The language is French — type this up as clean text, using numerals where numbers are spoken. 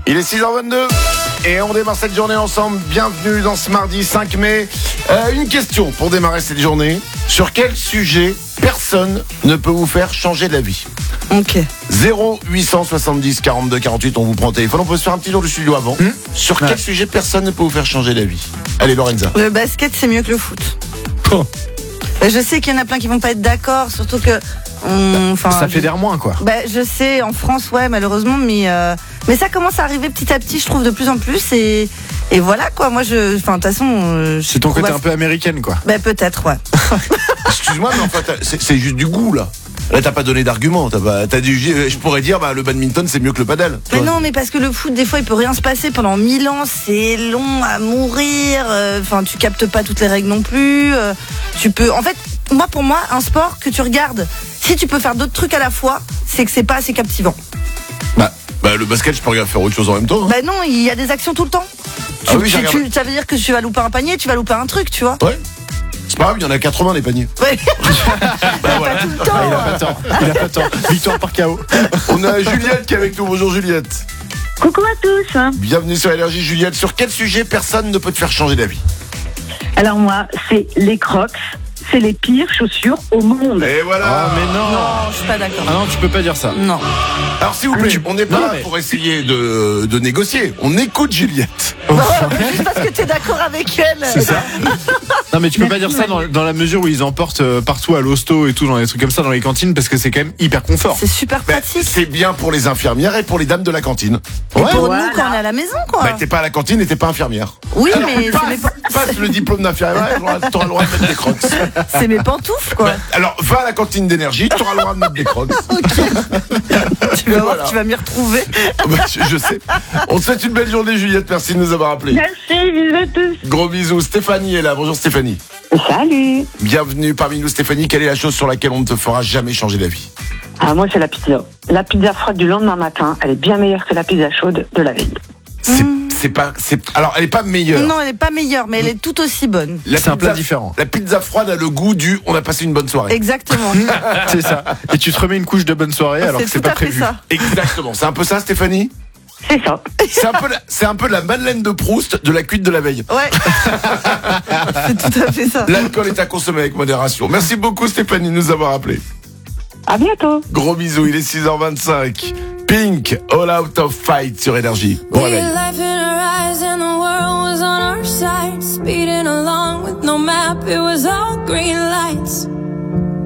Il est 6h22 et on démarre cette journée ensemble. Bienvenue dans ce mardi 5 mai. Une question pour démarrer cette journée. Sur quel sujet personne ne peut vous faire changer d'avis? Ok. 0870 42 48, on vous prend au téléphone. On peut se faire un petit tour du studio avant. Sur quel sujet personne ne peut vous faire changer d'avis? Allez Lorenza. Le basket, c'est mieux que le foot. Oh. Je sais qu'il y en a plein qui vont pas être d'accord, surtout que... Ça fédère moins, quoi. Je sais, en France, ouais, malheureusement, mais ça commence à arriver petit à petit, je trouve, de plus en plus, et voilà, quoi. Moi, de toute façon... C'est ton côté un peu américaine, quoi. Peut-être, ouais. Excuse-moi, mais en fait, c'est juste du goût, là. Là, t'as pas donné d'argument. Je pourrais dire, le badminton, c'est mieux que le padel. Mais non, mais parce que le foot, des fois, il peut rien se passer pendant 1000 ans. C'est long à mourir. Tu captes pas toutes les règles non plus. En fait, pour moi, un sport que tu regardes, si tu peux faire d'autres trucs à la fois, c'est que c'est pas assez captivant. Le basket, je peux regarder faire autre chose en même temps. Non, il y a des actions tout le temps. Ça veut dire que tu vas louper un panier, tu vas louper un truc, tu vois. Ouais. C'est pas grave, il y en a 80 les paniers. Ouais. Voilà. Pas tout le temps. Il a pas tort. Victoire par KO. On a Juliette qui est avec nous. Bonjour Juliette. Coucou à tous. Bienvenue sur Énergie Juliette. Sur quel sujet personne ne peut te faire changer d'avis? Alors moi, c'est les Crocs. C'est les pires chaussures au monde. Et voilà. Ah, mais non. Non, je suis pas d'accord. Ah non, tu peux pas dire ça. Non. Alors s'il vous plaît, on n'est pas Non, là mais- pour essayer de négocier. On écoute Juliette. Juste parce que t'es d'accord avec elle. C'est ça. Non, mais tu peux pas dire ça dans la mesure où ils emportent partout à l'hosto et tout, dans des trucs comme ça, dans les cantines, parce que c'est quand même hyper confort. C'est super pratique. C'est bien pour les infirmières et pour les dames de la cantine. Et pour Voilà. nous, quand on est à la maison, quoi. T'es pas à la cantine et t'es pas infirmière. Oui, mais Passe le diplôme d'infirmière, t'auras le droit de mettre des crocs. c'est mes pantoufles, quoi. Alors va à la cantine d'énergie, t'auras le droit de mettre des crocs. Tu vas voir, Voilà. tu vas m'y retrouver. Je sais. On te souhaite une belle journée Juliette, merci de nous avoir appelés. Merci, bisous à tous. Gros bisous. Stéphanie est là. Bonjour Stéphanie. Salut. Bienvenue parmi nous Stéphanie. Quelle est la chose sur laquelle on ne te fera jamais changer d'avis? Ah, moi, c'est la pizza. La pizza froide du lendemain matin, elle est bien meilleure que la pizza chaude de la veille. Alors elle est pas meilleure. Non, elle est pas meilleure, mais elle est tout aussi bonne. C'est un plat différent. La pizza froide a le goût on a passé une bonne soirée. Exactement. C'est ça. Et tu te remets une couche de bonne soirée alors que c'est tout pas à fait prévu. ça. Exactement. C'est un peu ça Stéphanie? C'est ça. C'est un peu la Madeleine de Proust de la cuite de la veille. Ouais. C'est tout à fait ça. L'alcool est à consommer avec modération. Merci beaucoup Stéphanie de nous avoir appelés. À bientôt. Gros bisous, il est 6h25. Pink, All Out of Fight sur Énergie. Bon réveil. Life in her eyes and the world was on our side. Speeding along with no map, it was all green lights.